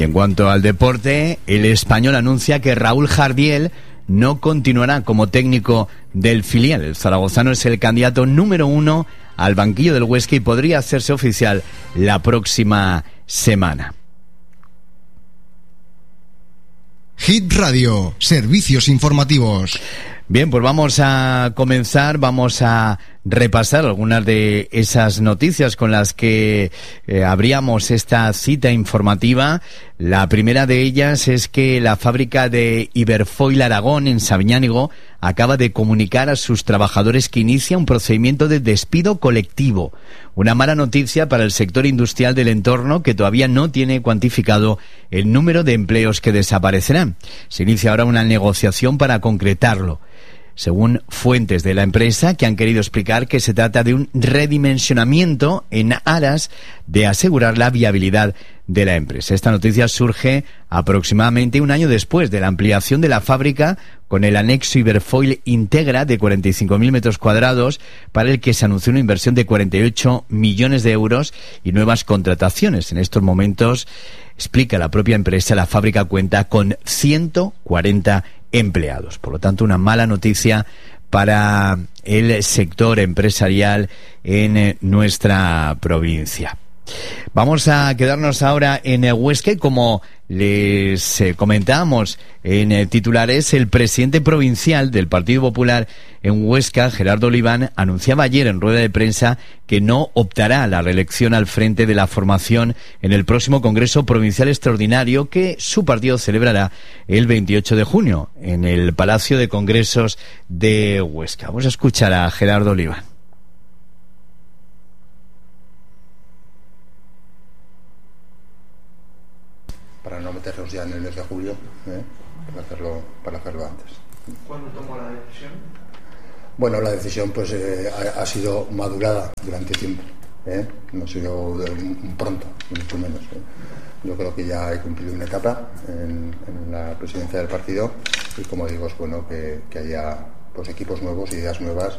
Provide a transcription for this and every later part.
en cuanto al deporte, el Español anuncia que Raúl Jardiel no continuará como técnico del filial. El zaragozano es el candidato número 1 al banquillo del Huesca y podría hacerse oficial la próxima semana. Hit Radio, servicios informativos. Bien, pues vamos a comenzar, vamos a repasar algunas de esas noticias con las que abríamos esta cita informativa. La primera de ellas es que la fábrica de Iberfoil Aragón en Sabiñánigo acaba de comunicar a sus trabajadores que inicia un procedimiento de despido colectivo. Una mala noticia para el sector industrial del entorno, que todavía no tiene cuantificado el número de empleos que desaparecerán. Se inicia ahora una negociación para concretarlo, según fuentes de la empresa que han querido explicar que se trata de un redimensionamiento en aras de asegurar la viabilidad de la empresa. Esta noticia surge aproximadamente un año después de la ampliación de la fábrica con el anexo Iberfoil Integra de 45.000 metros cuadrados, para el que se anunció una inversión de 48 millones de euros y nuevas contrataciones. En estos momentos, explica la propia empresa, la fábrica cuenta con 140 empleados. Por lo tanto, una mala noticia para el sector empresarial en nuestra provincia. Vamos a quedarnos ahora en Huesca y, como les comentábamos en titulares, el presidente provincial del Partido Popular en Huesca, Gerardo Oliván, anunciaba ayer en rueda de prensa que no optará a la reelección al frente de la formación en el próximo Congreso Provincial Extraordinario que su partido celebrará el 28 de junio en el Palacio de Congresos de Huesca. Vamos a escuchar a Gerardo Oliván. Para no meternos ya en el mes de julio, para hacerlo antes. ¿Cuándo tomó la decisión? Bueno, la decisión pues ha sido madurada durante tiempo, no ha sido pronto, ni mucho menos. Yo creo que ya he cumplido una etapa en la presidencia del partido y, como digo, es bueno que haya pues equipos nuevos, ideas nuevas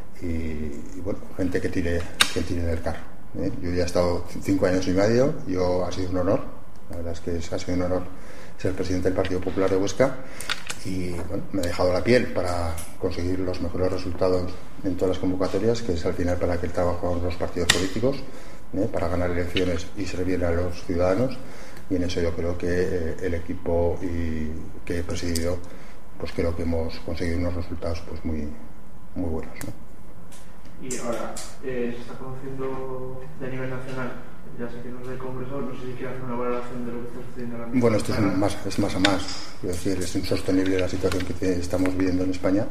y bueno, gente que tire del carro. Yo ya he estado 5 años y medio, ha sido un honor. La verdad es que ha sido un honor ser presidente del Partido Popular de Huesca y bueno, me he dejado la piel para conseguir los mejores resultados en todas las convocatorias, que es al final para que trabajamos los partidos políticos, para ganar elecciones y servir a los ciudadanos, y en eso yo creo que el equipo que he presidido, pues creo que hemos conseguido unos resultados pues muy, muy buenos, ¿no? Y ahora, se está conociendo de nivel nacional. Ya sé que no es del Congreso, no sé si quieres hacer una valoración de lo que está sucediendo ahora mismo. Bueno, esto es más a más. Es decir, es insostenible la situación que estamos viviendo en España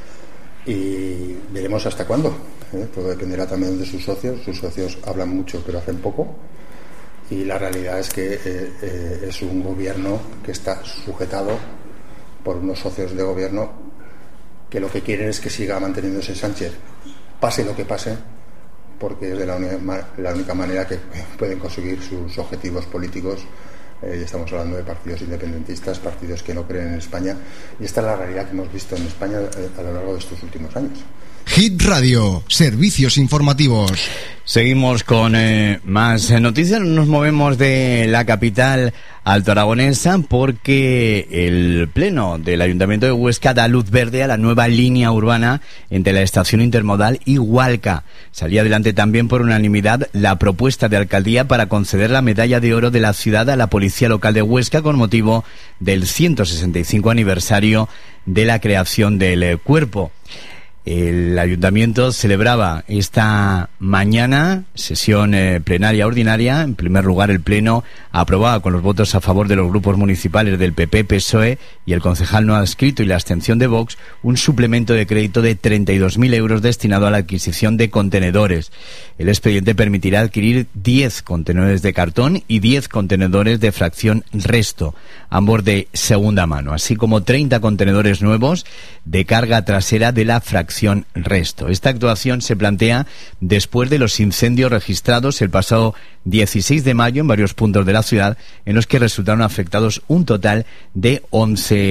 y veremos hasta cuándo. Todo dependerá también de sus socios. Sus socios hablan mucho pero hacen poco, y la realidad es que es un gobierno que está sujetado por unos socios de gobierno que lo que quieren es que siga manteniéndose Sánchez, pase lo que pase, porque es de la única manera que pueden conseguir sus objetivos políticos. Estamos hablando de partidos independentistas, partidos que no creen en España, y esta es la realidad que hemos visto en España a lo largo de estos últimos años. Hit Radio, servicios informativos. Seguimos con más noticias. Nos movemos de la capital altoaragonesa porque el Pleno del Ayuntamiento de Huesca da luz verde a la nueva línea urbana entre la estación intermodal y Hualca. Salía adelante también por unanimidad la propuesta de alcaldía para conceder la medalla de oro de la ciudad a la Policía Local de Huesca con motivo del 165 aniversario de la creación del cuerpo. El Ayuntamiento celebraba esta mañana sesión plenaria ordinaria. En primer lugar, el Pleno aprobaba con los votos a favor de los grupos municipales del PP, PSOE y el concejal no adscrito y la abstención de Vox un suplemento de crédito de 32.000 euros destinado a la adquisición de contenedores. El expediente permitirá adquirir 10 contenedores de cartón y 10 contenedores de fracción resto, ambos de segunda mano, así como 30 contenedores nuevos de carga trasera de la fracción resto. Esta actuación se plantea después de los incendios registrados el pasado 16 de mayo en varios puntos de la ciudad, en los que resultaron afectados un total de 11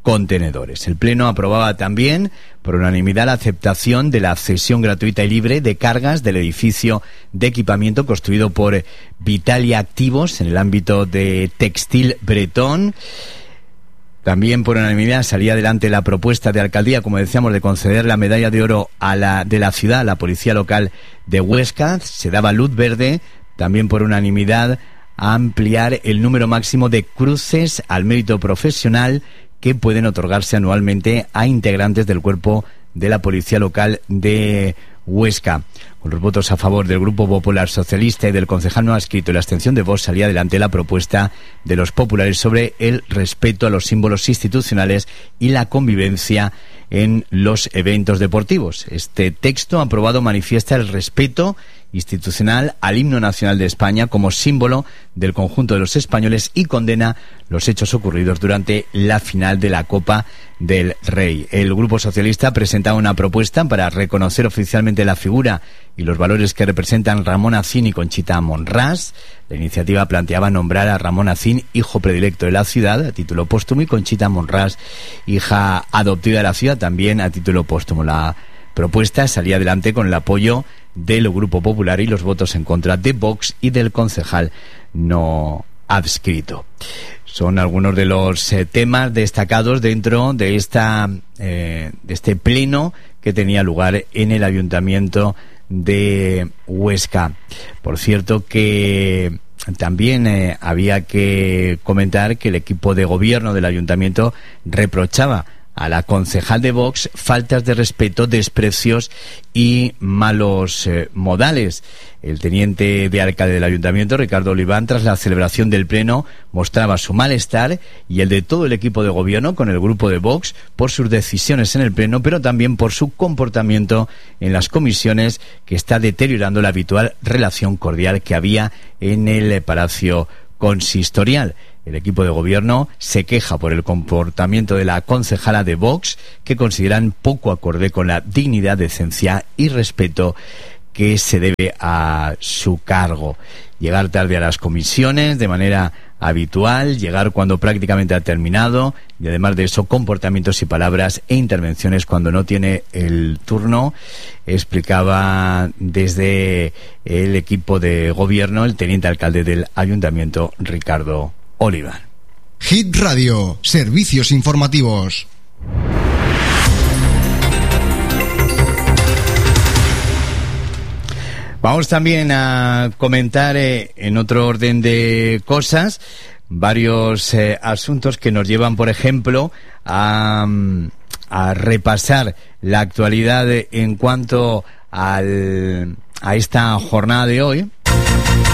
contenedores. El Pleno aprobaba también por unanimidad la aceptación de la cesión gratuita y libre de cargas del edificio de equipamiento construido por Vitalia Activos en el ámbito de Textil Bretón. También por unanimidad salía adelante la propuesta de alcaldía, como decíamos, de conceder la medalla de oro de la ciudad a la policía local de Huesca. Se daba luz verde, también por unanimidad, a ampliar el número máximo de cruces al mérito profesional que pueden otorgarse anualmente a integrantes del cuerpo de la policía local de Huesca. Con los votos a favor del Grupo Popular Socialista y del concejal no adscrito y la abstención de Vox, salía adelante la propuesta de los populares sobre el respeto a los símbolos institucionales y la convivencia en los eventos deportivos. Este texto aprobado manifiesta el respeto institucional al himno nacional de España como símbolo del conjunto de los españoles y condena los hechos ocurridos durante la final de la Copa del Rey. El Grupo Socialista presentaba una propuesta para reconocer oficialmente la figura y los valores que representan Ramón Acín y Conchita Monrás. La iniciativa planteaba nombrar a Ramón Acín hijo predilecto de la ciudad a título póstumo y Conchita Monrás hija adoptiva de la ciudad también a título póstumo. La propuesta salía adelante con el apoyo del Grupo Popular y los votos en contra de Vox y del concejal no adscrito. Son algunos de los temas destacados dentro de este pleno que tenía lugar en el Ayuntamiento de Huesca. Por cierto que también había que comentar que el equipo de gobierno del Ayuntamiento reprochaba a la concejal de Vox faltas de respeto, desprecios y malos modales. El teniente de alcalde del Ayuntamiento, Ricardo Oliván, tras la celebración del pleno, mostraba su malestar y el de todo el equipo de gobierno con el grupo de Vox por sus decisiones en el pleno, pero también por su comportamiento en las comisiones, que está deteriorando la habitual relación cordial que había en el Palacio Consistorial. El equipo de gobierno se queja por el comportamiento de la concejala de Vox, que consideran poco acorde con la dignidad, decencia y respeto que se debe a su cargo. Llegar tarde a las comisiones de manera habitual, llegar cuando prácticamente ha terminado y además de eso comportamientos y palabras e intervenciones cuando no tiene el turno, explicaba desde el equipo de gobierno el teniente alcalde del Ayuntamiento, Ricardo Oliván. Hit Radio, servicios informativos. Vamos también a comentar en otro orden de cosas varios asuntos que nos llevan, por ejemplo, a repasar la actualidad en cuanto a esta jornada de hoy.